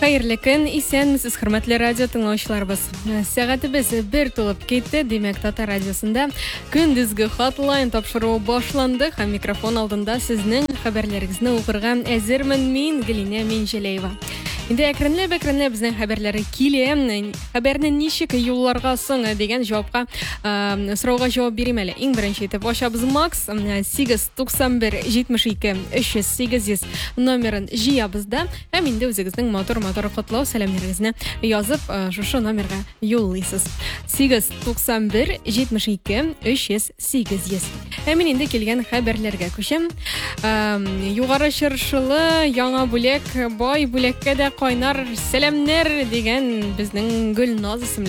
Xayrlı gün, исәнмесез, хөрмәтле радио тыңлаучыларыбыз. Сәгатебез 1 тулып китте, димәк Татар радиосында көндезге хатлайн тапшыру башланды. Һәм микрофон алдында сезнең хәбәрләрегезне укырга әзермен мин, Галина Менжелеева. Инде әкренләп безнең хәбәрләре килә. Хәбәрне ничек юлларга соң дигән җавапка сорауга җавап бирим әле. Иң беренче итеп ачабыз Макс 891 72 308 номерын җыябыз да. Һәм инде үзегезнең мотор котлау сәламнәрегезне язып шушы номерга юллыйсыз. 891 72 308. Һәм инде килгән хәбәрләргә күчәм. Югары чыршылы яңа бүләк, бай бүләккә дә кайнар сәламнәр дигән безнең Гөлназ